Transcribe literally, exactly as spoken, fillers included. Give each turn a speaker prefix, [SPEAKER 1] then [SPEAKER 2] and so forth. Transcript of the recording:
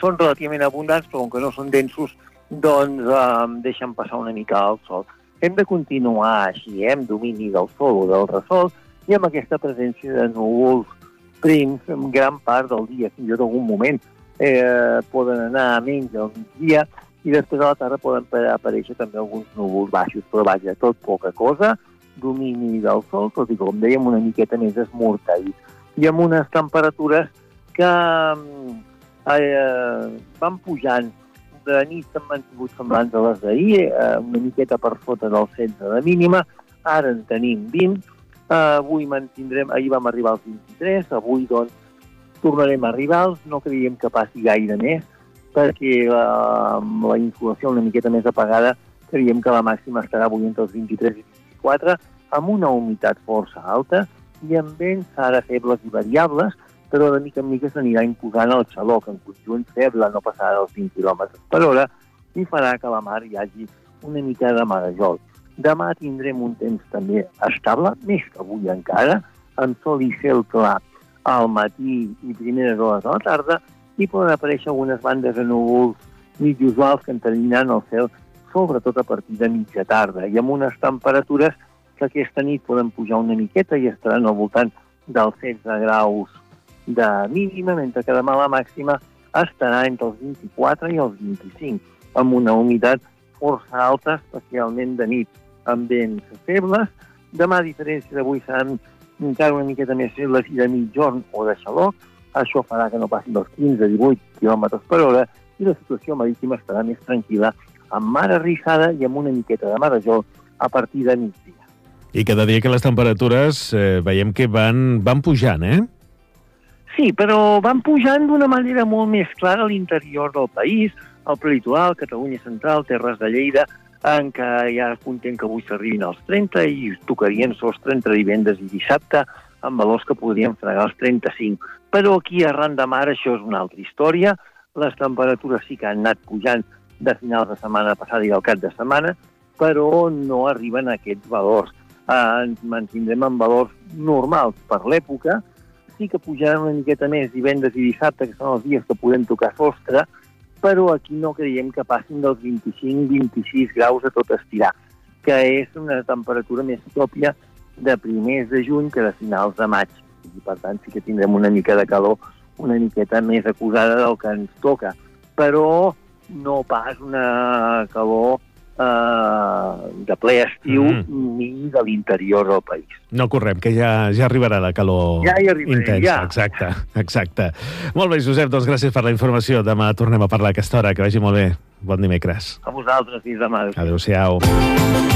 [SPEAKER 1] són relativament abundants, però com que no són densos, doncs eh, deixen passar una mica el sol. Hem de continuar així, eh, amb domini del sol o del ressol, i amb aquesta presència de núvols prims en gran part del dia, fins i tot algun moment eh, poden anar a menys al migdia, i després a la tarda poden aparèixer també alguns núvols baixos, però vaja, tot poca cosa, domini del sol, tot i com dèiem, una miqueta més esmorteït. I amb unes temperatures que eh, van pujant. De nit s'han mantingut semblants a les d'ahir, eh, una miqueta per sota del setze de mínima, ara en tenim vint, eh, avui mantindrem, ahir vam arribar als vint-i-tres, avui doncs tornarem a arribar als, no creiem que passi gaire més, perquè la, amb la insolació una miqueta més apagada, creiem que la màxima estarà avui entre els vint-i-tres i vint-i-quatre, amb una humitat força alta i amb vents ara febles i variables, però de mica en mica s'anirà imposant el xaloc en conjunt feble, no passarà dels vint quilòmetres per hora, i farà que a la mar hi hagi una mica de marejol. Demà tindrem un temps també estable, més que avui encara, amb sol i cel clar al matí i primeres hores de la tarda, i poden aparèixer algunes bandes de núvols mig usuals que enterinaran el cel, sobretot a partir de mitja tarda, i amb unes temperatures que aquesta nit poden pujar una miqueta i estaran al voltant dels setze graus de mínima, mentre que demà la màxima estarà entre els vint-i-quatre i els vint-i-cinc, amb una humitat força alta, especialment de nit, amb vents febles. Demà, a diferència d'avui, seran encara una miqueta més febles i de mitjorn o de xaloc. Això farà que no passin dels quinze a divuit quilòmetres per hora i la situació marítima estarà més tranquil·la, amb mar arrissada i amb una miqueta de marejol a partir de migdia.
[SPEAKER 2] I cada dia que les temperatures eh, veiem que van, van pujant, eh?
[SPEAKER 1] Sí, però van pujant d'una manera molt més clara a l'interior del país, al prelitoral, Catalunya central, Terres de Lleida, en què ja contem que avui s'arribin als trenta i tocarien sostre entre divendres i dissabte, amb valors que podrien fregar els trenta-cinc. Però aquí, arran de mar, això és una altra història. Les temperatures sí que han anat pujant de finals de setmana passada i del cap de setmana, però no arriben a aquests valors. Eh, ens mantindrem en valors normals per l'època. Sí que pujaran una miqueta més divendres i dissabte, que són els dies que podem tocar sostre, però aquí no creiem que passin dels vint-i-cinc a vint-i-sis graus a tot estirar, que és una temperatura més pròpia de primers de juny que de finals de maig. I per tant sí que tindrem una mica de calor, una miqueta més acusada del que ens toca, però no pas una calor eh, de ple estiu mm. ni de l'interior del país.
[SPEAKER 2] No correm, que ja, ja arribarà la calor
[SPEAKER 1] ja hi arribaré,
[SPEAKER 2] intensa.
[SPEAKER 1] Ja.
[SPEAKER 2] Exacte, exacte. Molt bé, Josep, doncs gràcies per la informació. Demà tornem a parlar a aquesta hora. Que vagi molt bé. Bon dimecres.
[SPEAKER 1] A vosaltres, fins demà.
[SPEAKER 2] Adéu-siau.